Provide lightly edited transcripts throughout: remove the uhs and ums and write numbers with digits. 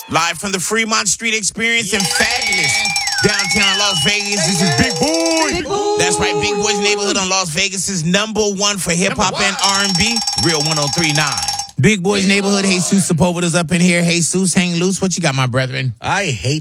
Live from the Fremont Street Experience in fabulous downtown Las Vegas. This is Big Boy. Big Boy. That's right, Big Boy's Neighborhood on Las Vegas' #1 for hip-hop and R&B. Real 103.9. Big Boy's Neighborhood. Jesus Sepulveda's up in here. Jesus, hang loose. What you got, my brethren? I hate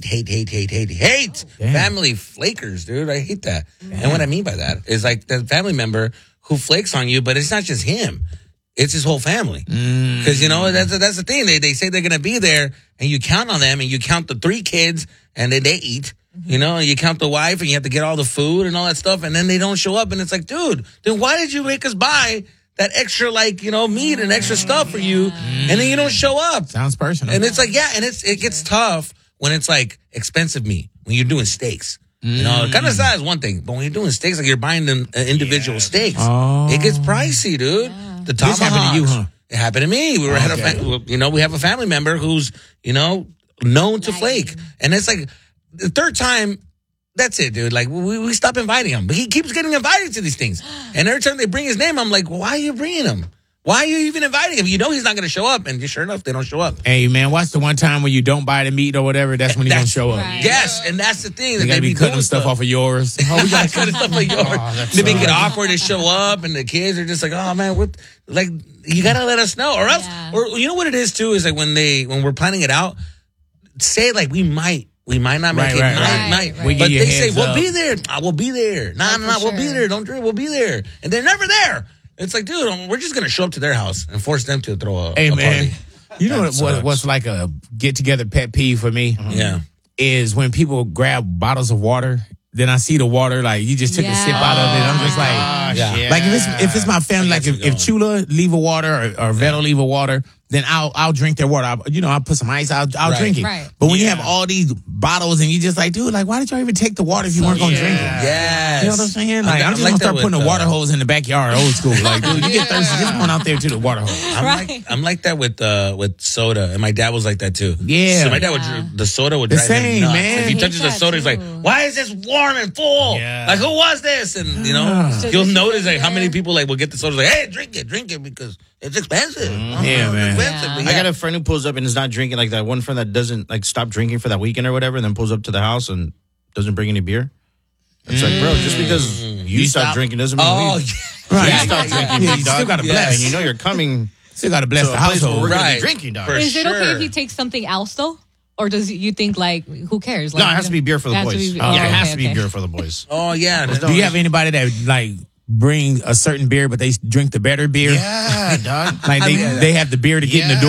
family flakers, dude. I hate that. Damn. And what I mean by that is like the family member who flakes on you, but it's not just him. It's his whole family. Because, you know, that's the thing. They say they're going to be there, and you count on them, and you count the 3 kids, and then they eat. You know, and you count the wife, and you have to get all the food and all that stuff, and then they don't show up. And it's like, dude, then why did you make us buy that extra, like, you know, meat and extra stuff for you, and then you don't show up? Sounds personal. And it's like, yeah, and it gets tough when it's like expensive meat, when you're doing steaks. You know, kind of size one thing, but when you're doing steaks, like you're buying them individual steaks, it gets pricey, dude. The tomahawks. This happened to you, huh? It happened to me. We have a family member who's, you know, known to flake, and it's like the third time. That's it, dude. Like, we stop inviting him. But he keeps getting invited to these things. And every time they bring his name, I'm like, well, why are you bringing him? Why are you even inviting him? You know he's not going to show up. And sure enough, they don't show up. Hey, man, what's the one time when you don't buy the meat or whatever? That's when he don't show up. Right. Yes, and that's the thing. You got to be cutting stuff off of yours. Oh, we got to cut stuff off yours. They make it awkward to show up, and the kids are just like, oh, man, what? Like, you got to let us know. Or else, or you know what it is, too, is like when we're planning it out, say, like, we might not make it. Might. But they say, we'll be there. We'll be there. Nah, we'll be there. Don't drink. We'll be there. And they're never there. It's like, dude, we're just going to show up to their house and force them to throw a man. party. You know what's like a get-together pet peeve for me? Yeah. Is when people grab bottles of water. Then I see the water, like, you just took a sip out of it. I'm just like, like if it's my family, like if Chula leave a water or Veto leave a water, then I'll drink their water. I'll put some ice, I'll drink it. Right. But when you have all these bottles and you just like, dude, like, why did y'all even take the water if you weren't going to drink it? Yes. You know what I'm saying? Like, I'm just going to start putting a water hose in the backyard, old school. Like, dude, you get thirsty, just going out there to the water hose. I'm like that with soda, and my dad was like that too. Yeah. So my dad the soda would drive him nuts. Man. If he touches the soda, he's like, why is this warm and full? Yeah. Like, who was this? And, you know, you'll notice like how many people like will get the soda, like, hey, drink it because it's expensive. Yeah, man. I got a friend who pulls up and is not drinking, like that one friend that doesn't like stop drinking for that weekend or whatever, and then pulls up to the house and doesn't bring any beer. It's like, bro, just because you stop drinking doesn't mean we stop drinking. You still got to bless. And you know you're coming. Still got to bless the household. We're going to be drinking, dog. Is it okay if he takes something else, though? Or does you think, like, who cares? Like, no, it has to be beer for the boys. It has to be beer for the boys. Oh, yeah. Do you have anybody that, like, bring a certain beer, but they drink the better beer? Yeah, dog. Like they have the beer to get in the door.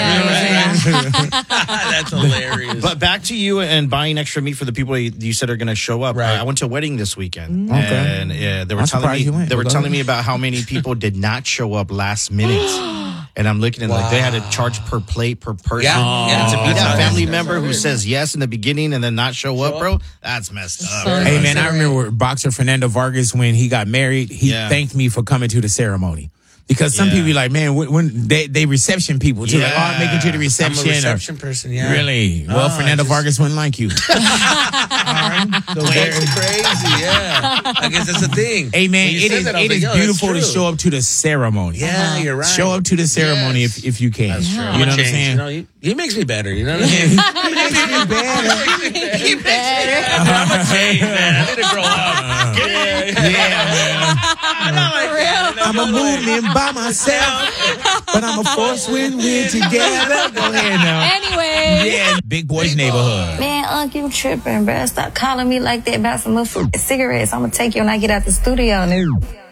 Right. That's hilarious. But back to you and buying extra meat for the people you said are going to show up. Right. I went to a wedding this weekend, okay. and they were telling me about how many people did not show up last minute. And I'm looking at like they had to charge per plate per person. And to be that family member who says yes in the beginning and then not show up, bro, that's messed up. Hey, man, I remember boxer Fernando Vargas, when he got married, he thanked me for coming to the ceremony. Because some people be like, man, when they reception people too, like, oh, I'm making it to the reception. I'm a reception person, Really? Well, Fernando Vargas wouldn't like you. All right. So that's crazy, I guess that's the thing. Hey, man, it is beautiful to show up to the ceremony. Yeah, you're right. Show up to the ceremony if you can. That's true. You know what I'm saying? You know, he makes me better, you know what I mean? He makes me better. He makes me better. I'm a change, man. I need to grow up. Yeah, man. I'm not like that. I'm a movement by myself, but I'm a force when we're together. Go ahead now. Anyway. Yeah, Big Boy's Neighborhood. Man, Unc, you tripping, bruh. Stop calling me like that about some cigarettes. I'm going to take you when I get out the studio.